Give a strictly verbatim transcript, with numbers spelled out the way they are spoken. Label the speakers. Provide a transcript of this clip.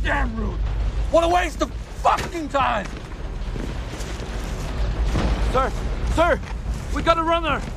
Speaker 1: goddamn route. What a waste of fucking time!
Speaker 2: Sir, sir, we got a runner.